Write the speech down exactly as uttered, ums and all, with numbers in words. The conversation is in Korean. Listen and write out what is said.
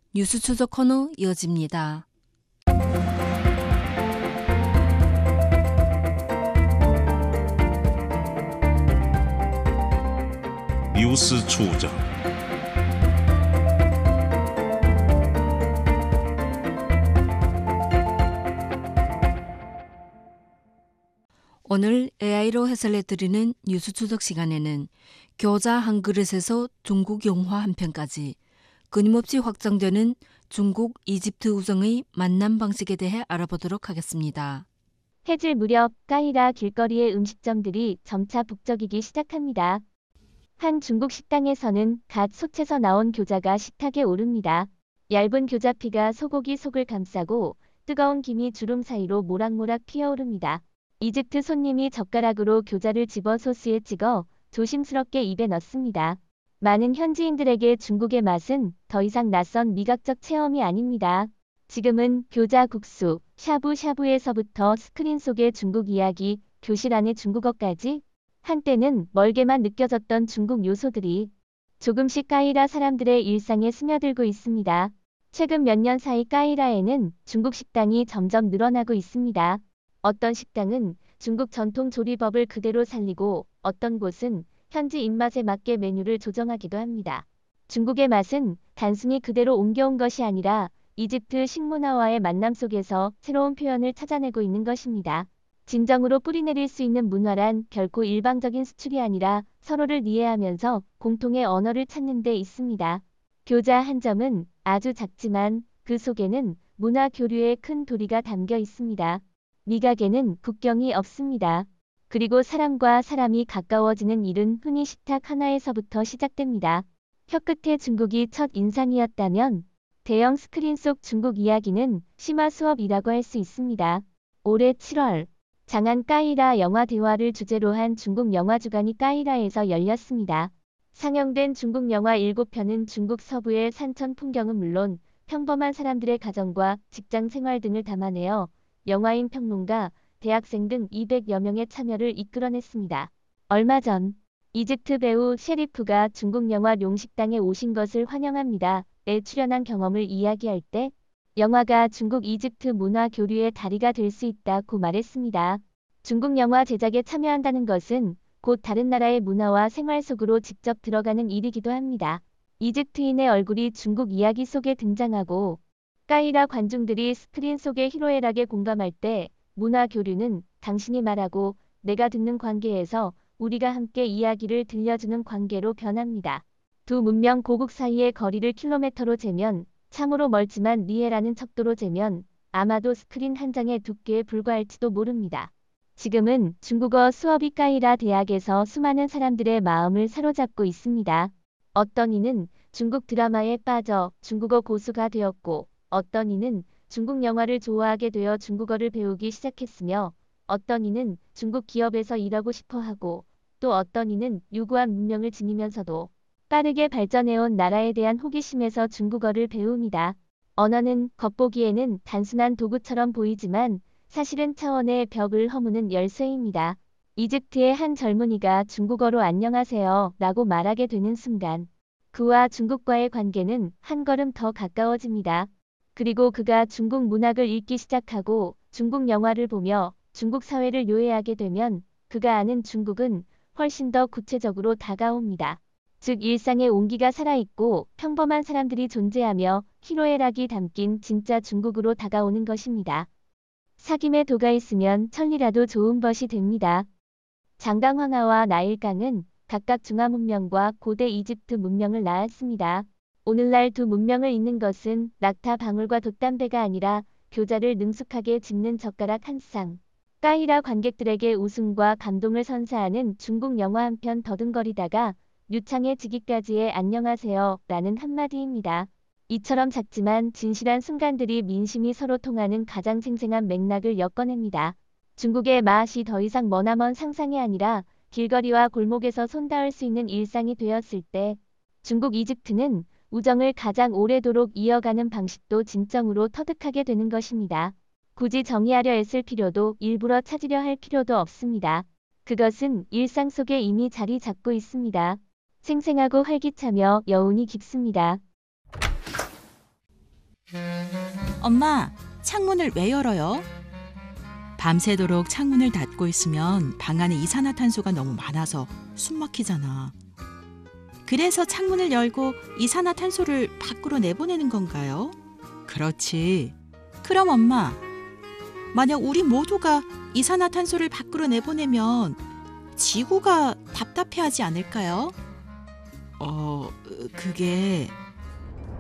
뉴스 추적 코너 이어집니다. 뉴스 추적. 오늘 에이아이로 해설해드리는 뉴스 추적 시간에는 교자 한 그릇에서 중국 영화 한 편까지 끊임없이 확장되는 중국 이집트 우정의 만남 방식에 대해 알아보도록 하겠습니다. 해질 무렵 까이라 길거리의 음식점들이 점차 북적이기 시작합니다. 한 중국 식당에서는 갓 솥에서 나온 교자가 식탁에 오릅니다. 얇은 교자피가 소고기 속을 감싸고 뜨거운 김이 주름 사이로 모락모락 피어오릅니다. 이집트 손님이 젓가락으로 교자를 집어 소스에 찍어 조심스럽게 입에 넣습니다. 많은 현지인들에게 중국의 맛은 더 이상 낯선 미각적 체험이 아닙니다. 지금은 교자 국수, 샤브샤브에서부터 스크린 속의 중국 이야기, 교실 안의 중국어까지 한때는 멀게만 느껴졌던 중국 요소들이 조금씩 까이라 사람들의 일상에 스며들고 있습니다. 최근 몇 년 사이 까이라에는 중국 식당이 점점 늘어나고 있습니다. 어떤 식당은 중국 전통 조리법을 그대로 살리고 어떤 곳은 현지 입맛에 맞게 메뉴를 조정하기도 합니다. 중국의 맛은 단순히 그대로 옮겨온 것이 아니라 이집트 식문화와의 만남 속에서 새로운 표현을 찾아내고 있는 것입니다. 진정으로 뿌리내릴 수 있는 문화란 결코 일방적인 수출이 아니라 서로를 이해하면서 공통의 언어를 찾는 데 있습니다. 교자 한 점은 아주 작지만 그 속에는 문화 교류의 큰 도리가 담겨 있습니다. 미각에는 국경이 없습니다. 그리고 사람과 사람이 가까워지는 일은 흔히 식탁 하나에서부터 시작됩니다. 혀끝의 중국이 첫 인상이었다면 대형 스크린 속 중국 이야기는 심화 수업이라고 할 수 있습니다. 올해 칠월 장안 까이라 영화 대화를 주제로 한 중국 영화 주간이 까이라에서 열렸습니다. 상영된 중국 영화 일곱 편은 중국 서부의 산천 풍경은 물론 평범한 사람들의 가정과 직장 생활 등을 담아내어 영화인 평론가, 대학생 등 이백여 명의 참여를 이끌어냈습니다. 얼마 전 이집트 배우 셰리프가 중국 영화 룡식당에 오신 것을 환영합니다. 에 출연한 경험을 이야기할 때 영화가 중국 이집트 문화 교류의 다리가 될 수 있다고 말했습니다. 중국 영화 제작에 참여한다는 것은 곧 다른 나라의 문화와 생활 속으로 직접 들어가는 일이기도 합니다. 이집트인의 얼굴이 중국 이야기 속에 등장하고 까이라 관중들이 스크린 속의 희로애락에 공감할 때 문화 교류는 당신이 말하고 내가 듣는 관계에서 우리가 함께 이야기를 들려주는 관계로 변합니다. 두 문명 고국 사이의 거리를 킬로미터로 재면 참으로 멀지만 리에라는 척도로 재면 아마도 스크린 한 장의 두께에 불과할지도 모릅니다. 지금은 중국어 수업이 까이라 대학에서 수많은 사람들의 마음을 사로잡고 있습니다. 어떤 이는 중국 드라마에 빠져 중국어 고수가 되었고 어떤 이는 중국 영화를 좋아하게 되어 중국어를 배우기 시작했으며 어떤 이는 중국 기업에서 일하고 싶어 하고 또 어떤 이는 유구한 문명을 지니면서도 빠르게 발전해온 나라에 대한 호기심에서 중국어를 배웁니다. 언어는 겉보기에는 단순한 도구처럼 보이지만 사실은 차원의 벽을 허무는 열쇠입니다. 이집트의 한 젊은이가 중국어로 안녕하세요 라고 말하게 되는 순간 그와 중국과의 관계는 한 걸음 더 가까워집니다. 그리고 그가 중국 문학을 읽기 시작하고 중국 영화를 보며 중국 사회를 요해하게 되면 그가 아는 중국은 훨씬 더 구체적으로 다가옵니다. 즉 일상의 온기가 살아있고 평범한 사람들이 존재하며 희로애락이 담긴 진짜 중국으로 다가오는 것입니다. 사김에 도가 있으면 천리라도 좋은 벗이 됩니다. 장강황하와 나일강은 각각 중화 문명과 고대 이집트 문명을 낳았습니다. 오늘날 두 문명을 잇는 것은 낙타 방울과 돛담배가 아니라 교자를 능숙하게 짚는 젓가락 한 쌍. 까이라 관객들에게 웃음과 감동을 선사하는 중국 영화 한 편 더듬거리다가 유창해지기까지의 안녕하세요 라는 한마디입니다. 이처럼 작지만 진실한 순간들이 민심이 서로 통하는 가장 생생한 맥락을 엮어냅니다. 중국의 맛이 더 이상 머나먼 상상이 아니라 길거리와 골목에서 손닿을 수 있는 일상이 되었을 때 중국 이집트는 우정을 가장 오래도록 이어가는 방식도 진정으로 터득하게 되는 것입니다. 굳이 정의하려 애쓸 필요도 일부러 찾으려 할 필요도 없습니다. 그것은 일상 속에 이미 자리 잡고 있습니다. 생생하고 활기차며 여운이 깊습니다. 엄마, 창문을 왜 열어요? 밤새도록 창문을 닫고 있으면 방 안에 이산화탄소가 너무 많아서 숨 막히잖아. 그래서 창문을 열고 이산화탄소를 밖으로 내보내는 건가요? 그렇지. 그럼 엄마, 만약 우리 모두가 이산화탄소를 밖으로 내보내면 지구가 답답해하지 않을까요? 어, 그게